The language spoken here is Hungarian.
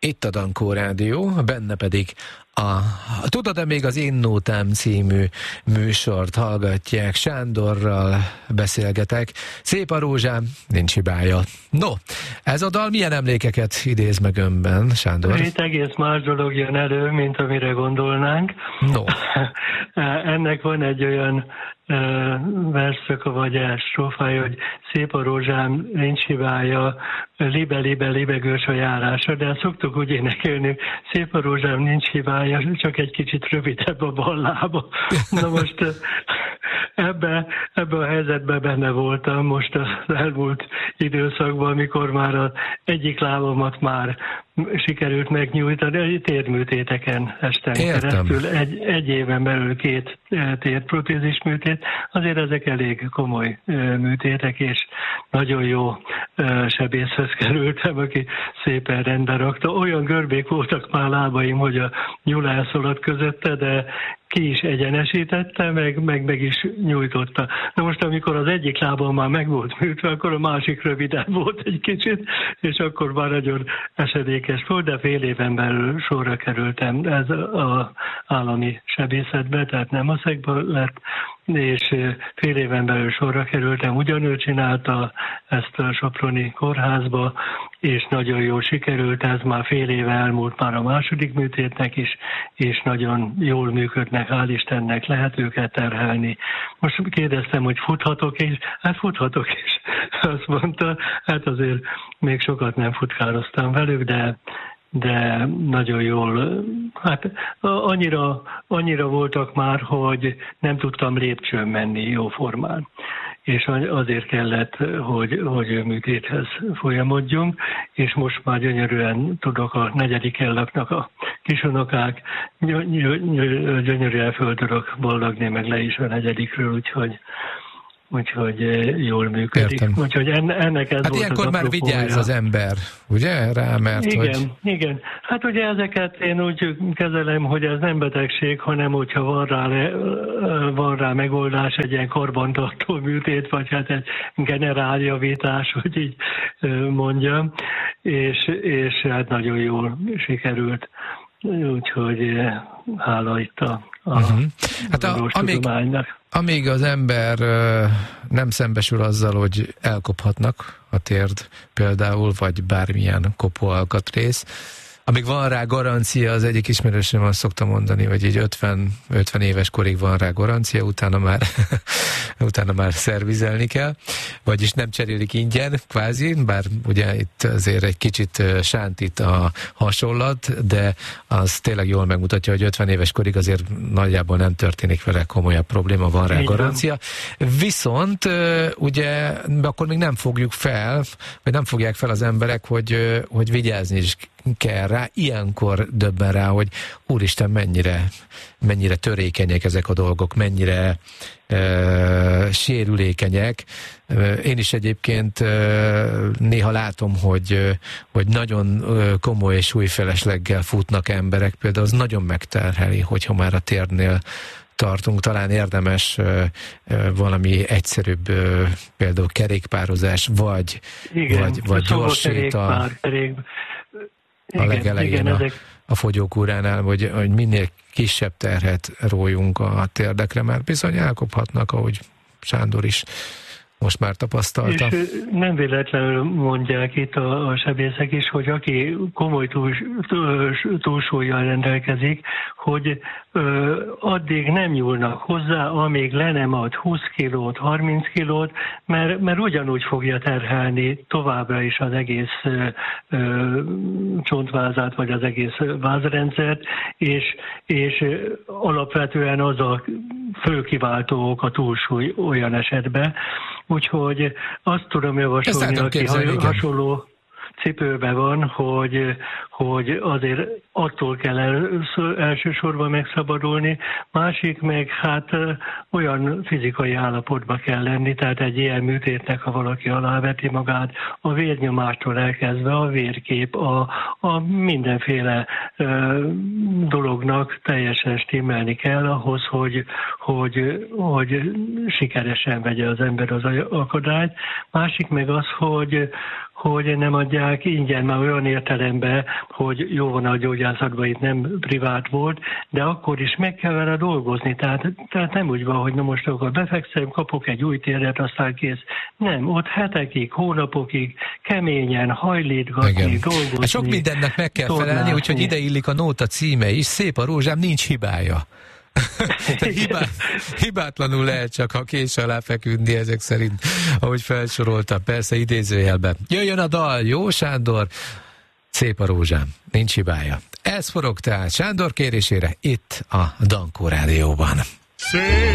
Itt a Dankó Rádió, benne pedig a Tudod-e még az Én Nótám című műsort hallgatják. Sándorral beszélgetek. Szép a rózsám, nincs hibája. No, ez a dal milyen emlékeket idéz meg önben, Sándor? Itt egész más dolog jön elő, mint amire gondolnánk. No. Ennek van egy olyan versszaka vagy strófája, hogy szép a rózsám, nincs hibája, libe, libegős a járása, de szoktuk úgy énekelni, szép a rózsám, nincs hibája, csak egy kicsit rövidebb a bal lába. Na most ebbe a helyzetben benne voltam most az elmúlt időszakban, amikor már az egyik lábamat már sikerült megnyújtani, térműtéteken estem keresztül. Egy éven belül 2 térprotézis műtét, azért ezek elég komoly műtétek, és nagyon jó sebészhez kerültem, aki szépen rendbe rakta. Olyan görbék voltak már lábaim, hogy a nyúl elszaladt közötte, de ki is egyenesítette, meg is nyújtotta. Na most, amikor az egyik lábam már meg volt műtve, akkor a másik rövidebb volt egy kicsit, és akkor már nagyon esedékes volt, de fél éven belül sorra kerültem. Ez az állami sebészetbe, tehát nem a szegben lett, és fél éven belül sorra kerültem. Ugyanő csinálta ezt a soproni kórházba, és nagyon jól sikerült, ez már fél éve elmúlt már a második műtétnek is, és nagyon jól működnek, hál' Istennek, lehet őket terhelni. Most kérdeztem, hogy futhatok is? Hát futhatok is. Azt mondta, hát azért még sokat nem futkároztam velük, de nagyon jól, hát annyira voltak már, hogy nem tudtam lépcsőn menni jóformán. És azért kellett, hogy műtéthez folyamodjunk, és most már gyönyörűen tudok a 4. kerületnek a kisunokák, gyönyörűen föl tudok boldogni, meg le is a 4-ről, úgyhogy jól működik. Értem. Úgyhogy ennek ez hát volt ilyenkor már vigyáz az ember, ugye? Rá, mert igen. Hát ugye ezeket én úgy kezelem, hogy ez nem betegség, hanem hogyha van rá megoldás, egy ilyen karbantartó műtét, vagy hát egy generáljavítás, hogy így mondjam, és hát nagyon jól sikerült. Úgyhogy hála itt a hát amíg az ember nem szembesül azzal, hogy elkophatnak a térd például, vagy bármilyen kopóalkatrész, amíg van rá garancia, az egyik ismerősöm azt szokta mondani, hogy így 50 éves korig van rá garancia, utána már szervizelni kell, vagyis nem cserélik ingyen, kvázi, bár ugye itt azért egy kicsit sántít a hasonlat, de az tényleg jól megmutatja, hogy 50 éves korig azért nagyjából nem történik vele komolyabb probléma, van rá garancia. Viszont ugye akkor még nem fogjuk fel, vagy nem fogják fel az emberek, hogy vigyázni is kell rá. Ilyenkor döbben rá, hogy úristen, mennyire törékenyek ezek a dolgok, mennyire sérülékenyek. Én is egyébként néha látom, hogy nagyon komoly és súlyfelesleggel futnak emberek, például az nagyon megterheli, hogyha már a térnél tartunk, talán érdemes valami egyszerűbb, például kerékpározás, vagy gyors séta a legelején a fogyókúránál, hogy minél kisebb terhet rójunk a térdekre, mert bizony elkophatnak, ahogy Sándor is most már tapasztalta. És nem véletlenül mondják itt a sebészek is, hogy aki komoly túlsúllyal rendelkezik, hogy addig nem nyúlnak hozzá, amíg le nem ad 20 kilót, 30 kilót, mert ugyanúgy fogja terhelni továbbra is az egész csontvázát, vagy az egész vázrendszert, és alapvetően az a fő kiváltó ok a túlsúly olyan esetben. Úgyhogy azt tudom javasolni, aki hasonló cipőben van, hogy azért attól kell elsősorban megszabadulni, másik meg hát olyan fizikai állapotba kell lenni, tehát egy ilyen műtétnek, ha valaki aláveti magát, a vérnyomástól elkezdve a vérkép, a mindenféle dolognak teljesen stimmelni kell ahhoz, hogy sikeresen vegye az ember az akadályt. Másik meg az, hogy nem adják ingyen, már olyan értelemben, hogy jó van a gyógyászatban, itt nem privát volt, de akkor is meg kell vele dolgozni. Tehát nem úgy van, hogy na most akkor befekszem, kapok egy új térdet, aztán kész. Nem, ott hetekig, hónapokig keményen hajlítgatni, dolgozni. Hát sok mindennek meg kell felelni, úgyhogy ide illik a nóta címe is. Szép a rózsám, nincs hibája. Hibátlanul lehet csak, ha kés alá feküdni ezek szerint, ahogy felsoroltam, persze idézőjelben. Jöjjön a dal, jó Sándor, szép a rózsám, nincs hibája. Ez forog tehát Sándor kérésére itt a Dankó Rádióban.